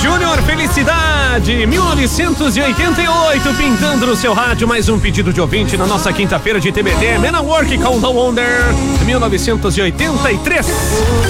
Júnior, Felicidade, 1988, pintando no seu rádio. Mais um pedido de ouvinte na nossa quinta-feira de TBT. Men at Work com The Wonder, 1983.